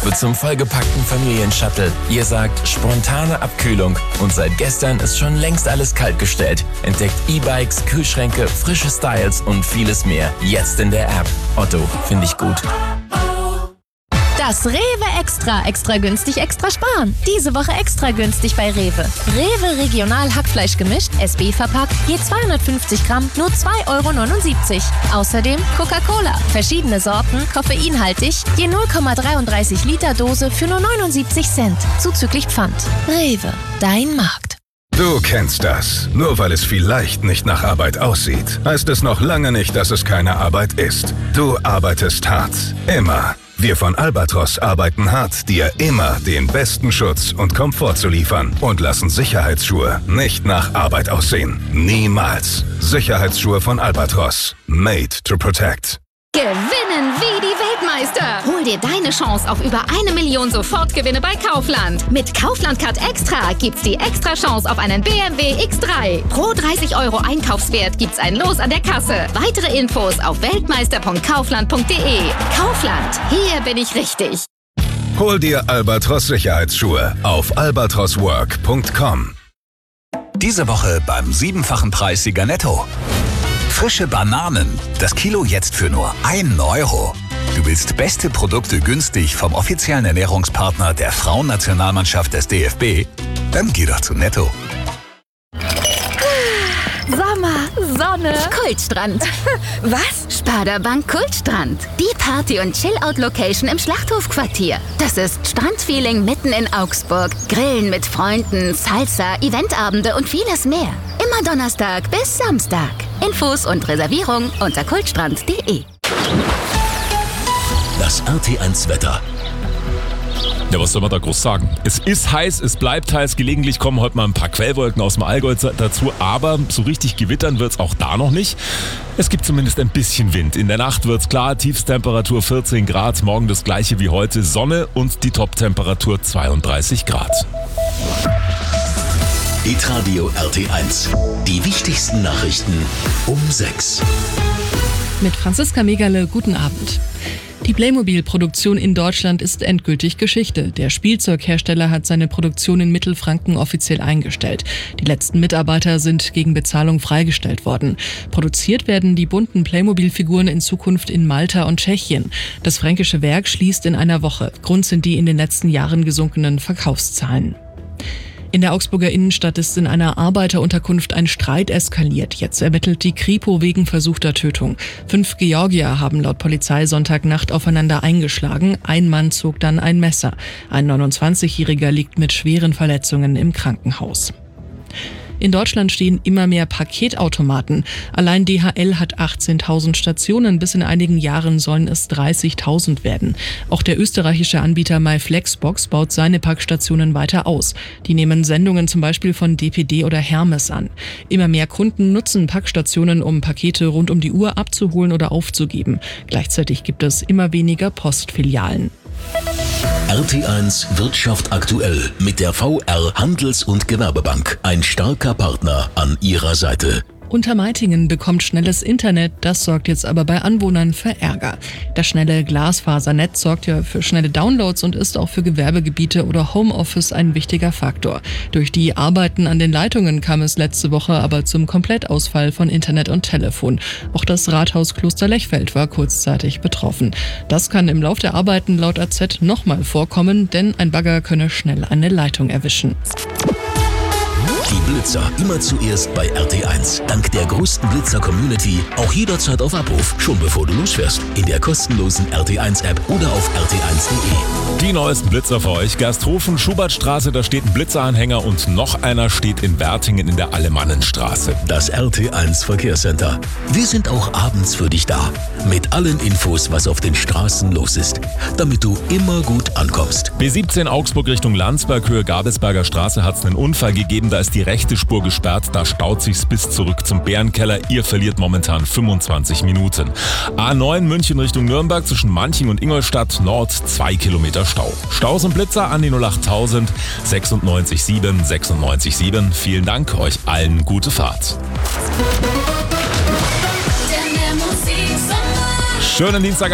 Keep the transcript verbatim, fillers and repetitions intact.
Wird zum vollgepackten Familienshuttle. Ihr sagt spontane Abkühlung. Und seit gestern ist schon längst alles kaltgestellt. Entdeckt E-Bikes, Kühlschränke, frische Styles und vieles mehr. Jetzt in der App. Otto, finde ich gut. Das Rewe Extra. Extra günstig, extra sparen. Diese Woche extra günstig bei Rewe. Rewe Regional Hackfleisch gemischt, S B verpackt, je zweihundertfünfzig Gramm, nur zwei Euro neunundsiebzig. Außerdem Coca-Cola. Verschiedene Sorten, koffeinhaltig, je null Komma dreiunddreißig Liter Dose für nur neunundsiebzig Cent. Zuzüglich Pfand. Rewe, dein Markt. Du kennst das. Nur weil es vielleicht nicht nach Arbeit aussieht, heißt es noch lange nicht, dass es keine Arbeit ist. Du arbeitest hart. Immer. Wir von Albatros arbeiten hart, dir immer den besten Schutz und Komfort zu liefern und lassen Sicherheitsschuhe nicht nach Arbeit aussehen. Niemals. Sicherheitsschuhe von Albatros. Made to protect. Gewinnen wie die Weltmeister! Hol dir deine Chance auf über eine Million Sofortgewinne bei Kaufland. Mit Kaufland Card Extra gibt's die extra Chance auf einen B M W X drei. Pro dreißig Euro Einkaufswert gibt's ein Los an der Kasse. Weitere Infos auf weltmeister punkt kaufland punkt de. Kaufland, hier bin ich richtig. Hol dir Albatros Sicherheitsschuhe auf albatros work punkt com. Diese Woche beim siebenfachen Preissieger Netto. Frische Bananen. Das Kilo jetzt für nur einen Euro. Du willst beste Produkte günstig vom offiziellen Ernährungspartner der Frauennationalmannschaft des D F B? Dann geh doch zu Netto. Sommer, Sonne, Kultstrand. Was? Sparda Bank Kultstrand. Die Party- und Chill-Out-Location im Schlachthofquartier. Das ist Strandfeeling mitten in Augsburg. Grillen mit Freunden, Salsa, Eventabende und vieles mehr. Immer Donnerstag bis Samstag. Infos und Reservierung unter kultstrand punkt de. Das R T eins Wetter. Ja, was soll man da groß sagen? Es ist heiß, es bleibt heiß. Gelegentlich kommen heute mal ein paar Quellwolken aus dem Allgäu dazu, aber so richtig gewittern wird es auch da noch nicht. Es gibt zumindest ein bisschen Wind. In der Nacht wird es klar, Tiefstemperatur vierzehn Grad, morgen das gleiche wie heute, Sonne und die Toptemperatur zweiunddreißig Grad. Hitradio R T eins. Die wichtigsten Nachrichten um sechs. Mit Franziska Megale, guten Abend. Die Playmobil-Produktion in Deutschland ist endgültig Geschichte. Der Spielzeughersteller hat seine Produktion in Mittelfranken offiziell eingestellt. Die letzten Mitarbeiter sind gegen Bezahlung freigestellt worden. Produziert werden die bunten Playmobil-Figuren in Zukunft in Malta und Tschechien. Das fränkische Werk schließt in einer Woche. Grund sind die in den letzten Jahren gesunkenen Verkaufszahlen. In der Augsburger Innenstadt ist in einer Arbeiterunterkunft ein Streit eskaliert. Jetzt ermittelt die Kripo wegen versuchter Tötung. Fünf Georgier haben laut Polizei Sonntagnacht aufeinander eingeschlagen. Ein Mann zog dann ein Messer. Ein neunundzwanzigjähriger liegt mit schweren Verletzungen im Krankenhaus. In Deutschland stehen immer mehr Paketautomaten. Allein D H L hat achtzehntausend Stationen. Bis in einigen Jahren sollen es dreißigtausend werden. Auch der österreichische Anbieter MyFlexbox baut seine Packstationen weiter aus. Die nehmen Sendungen zum Beispiel von D P D oder Hermes an. Immer mehr Kunden nutzen Packstationen, um Pakete rund um die Uhr abzuholen oder aufzugeben. Gleichzeitig gibt es immer weniger Postfilialen. R T eins Wirtschaft aktuell mit der V R Handels- und Gewerbebank. Ein starker Partner an ihrer Seite. Untermeitingen bekommt schnelles Internet, das sorgt jetzt aber bei Anwohnern für Ärger. Das schnelle Glasfasernetz sorgt ja für schnelle Downloads und ist auch für Gewerbegebiete oder Homeoffice ein wichtiger Faktor. Durch die Arbeiten an den Leitungen kam es letzte Woche aber zum Komplettausfall von Internet und Telefon. Auch das Rathaus Kloster Lechfeld war kurzzeitig betroffen. Das kann im Lauf der Arbeiten laut A Z nochmal vorkommen, denn ein Bagger könne schnell eine Leitung erwischen. Die Blitzer immer zuerst bei R T eins. Dank der größten Blitzer-Community auch jederzeit auf Abruf, schon bevor du losfährst. In der kostenlosen R T eins App oder auf r t eins punkt de. Die neuesten Blitzer für euch. Gersthofen, Schubertstraße, da steht ein Blitzeranhänger und noch einer steht in Wertingen in der Alemannenstraße. Das R T eins Verkehrscenter. Wir sind auch abends für dich da. Mit allen Infos, was auf den Straßen los ist. Damit du immer gut ankommst. B siebzehn Augsburg Richtung Landsberg, Höhe Gabelsberger Straße hat es einen Unfall gegeben. Da ist die rechte Spur gesperrt. Da staut sich's bis zurück zum Bärenkeller. Ihr verliert momentan fünfundzwanzig Minuten. A neun München Richtung Nürnberg zwischen Manching und Ingolstadt Nord zwei Kilometer Stau. Staus und Blitzer an die null acht null null sechsundneunzig sieben sechsundneunzig sieben. Vielen Dank, euch allen gute Fahrt. Schönen Dienstag.